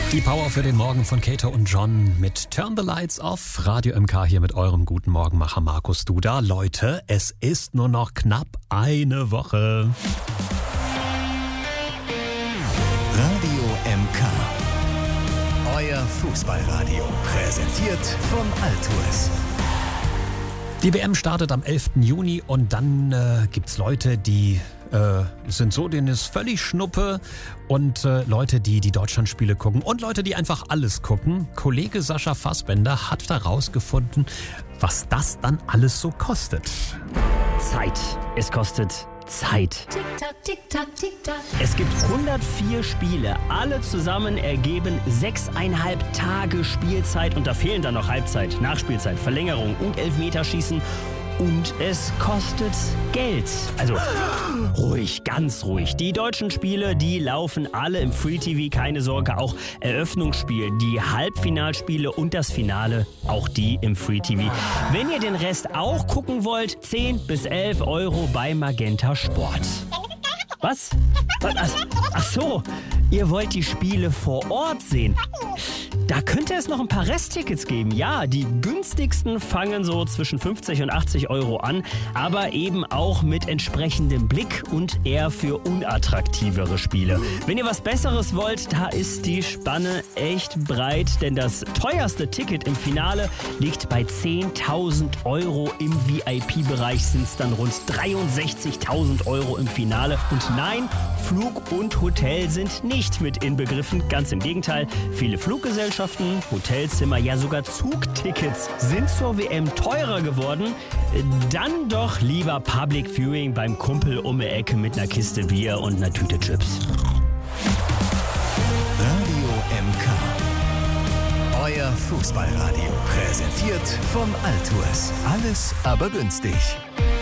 Die Power für den Morgen von Kater und John mit Turn the Lights Off. Radio MK hier mit eurem guten Morgenmacher Markus Duda. Leute, es ist nur noch knapp eine Woche. Radio MK. Euer Fußballradio. Präsentiert von Altours. Die WM startet am 11. Juni und dann gibt's Leute, die sind so, denen ist völlig Schnuppe, und Leute, die die Deutschlandspiele gucken und Leute, die einfach alles gucken. Kollege Sascha Fassbender hat herausgefunden, was das dann alles so kostet. Zeit. Es kostet Zeit. Tick-Tack, Tick-Tack, Tick-Tack. Es gibt 104 Spiele. Alle zusammen ergeben 6,5 Tage Spielzeit. Und da fehlen dann noch Halbzeit, Nachspielzeit, Verlängerung und Elfmeterschießen. Und es kostet Geld. Also ruhig, ganz ruhig. Die deutschen Spiele, die laufen alle im Free TV, keine Sorge. Auch Eröffnungsspiel, die Halbfinalspiele und das Finale, auch die im Free TV. Wenn ihr den Rest auch gucken wollt, 10 bis 11 Euro bei Magenta Sport. Was? Ach so, ihr wollt die Spiele vor Ort sehen. Da könnte es noch ein paar Resttickets geben. Ja, die günstigsten fangen so zwischen 50 und 80 Euro an, aber eben auch mit entsprechendem Blick und eher für unattraktivere Spiele. Wenn ihr was Besseres wollt, da ist die Spanne echt breit, denn das teuerste Ticket im Finale liegt bei 10.000 Euro. Im VIP-Bereich sind es dann rund 63.000 Euro im Finale. Und nein, Flug und Hotel sind nicht mit inbegriffen. Ganz im Gegenteil, viele Fluggesellschaften, Hotelzimmer, ja sogar Zugtickets sind zur WM teurer geworden. Dann doch lieber Public Viewing beim Kumpel um die Ecke mit einer Kiste Bier und einer Tüte Chips. Radio MK. Euer Fußballradio. Präsentiert von Altours. Alles aber günstig.